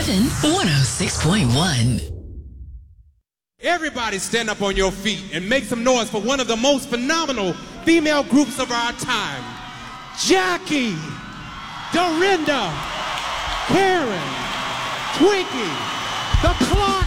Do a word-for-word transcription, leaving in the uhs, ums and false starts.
Urban one oh six point one. Everybody stand up on your feet and make some noise for one of the most phenomenal female groups of our time. Jackie, Dorinda, Karen, Twinkie, the Clark